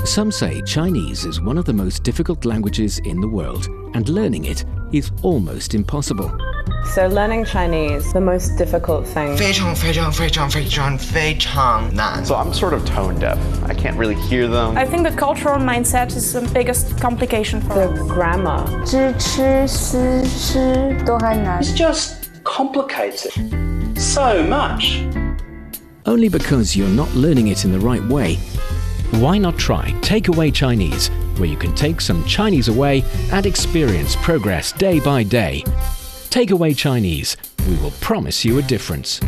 Some say Chinese is one of the most difficult languages in the world, and learning it is almost impossible. So learning Chinese, the most difficult thing. 非常非常非常非常非常难. So I'm sort of tone deaf. I can't really hear them. I think the cultural mindset is the biggest complication for The us. grammar. 知吃思吃都还难。 It's just complicated so much. Only because you're not learning it in the right way. Why not try Takeaway Chinese, where you can take some Chinese away and experience progress day by day. Takeaway Chinese, we will promise you a difference.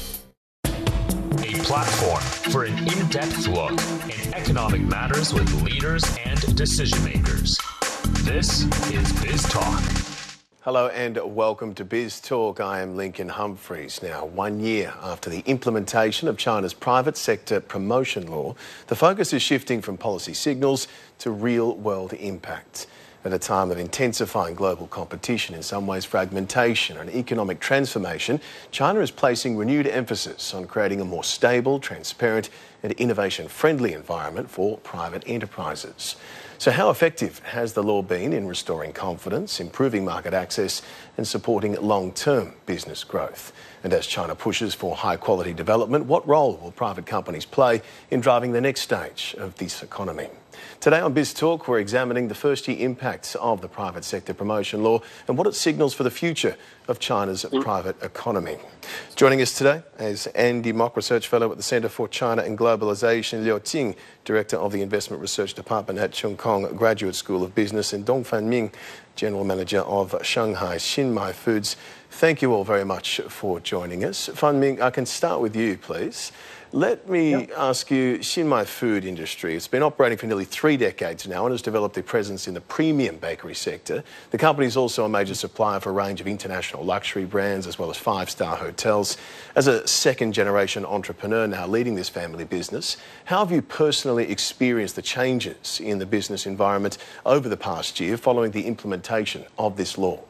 A platform for an in-depth look in economic matters with leaders and decision makers. This is Biz Talk. Hello and welcome to Biz Talk. I am Lincoln Humphreys. Now, 1 year after the implementation of China's private sector promotion law, the focus is shifting from policy signals to real-world impact. At a time of intensifying global competition, in some ways fragmentation and economic transformation, China is placing renewed emphasis on creating a more stable, transparent and innovation-friendly environment for private enterprises. So how effective has the law been in restoring confidence, improving market access and supporting long-term business growth? And as China pushes for high-quality development, what role will private companies play in driving the next stage of this economy? Today on Biz Talk, we're examining the first-year impacts of the private sector promotion law and what it signals for the future of China's private economy. Joining us today is Andy Mok, Research Fellow at the Centre for China and Globalisation, Liu Jing, Director of the Investment Research Department at Chung Kong Graduate School of Business, and Dong Fan Ming, General Manager of Shanghai Xinmai Foods. Thank you all very much for joining us. Fan Ming, I can start with you, please. Let me ask you, Xinmai food industry, it's been operating for nearly 3 decades now and has developed a presence in the premium bakery sector. The company is also a major supplier for a range of international luxury brands as well as five-star hotels. As a second-generation entrepreneur now leading this family business, how have you personally experienced the changes in the business environment over the past year following the implementation of this law?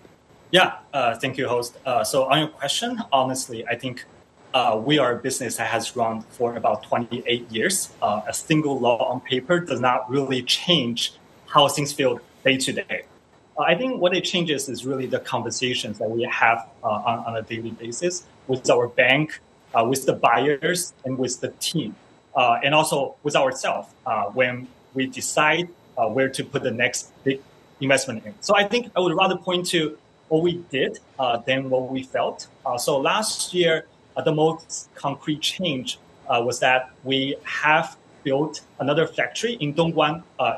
Thank you, host. So on your question, honestly, I think we are a business that has run for about 28 years. A single law on paper does not really change how things feel day to day. I think what it changes is really the conversations that we have on a daily basis with our bank, with the buyers, and with the team, and also with ourselves when we decide where to put the next big investment in. So I think I would rather point to what we did than what we felt. So last year, the most concrete change was that we have built another factory in Dongguan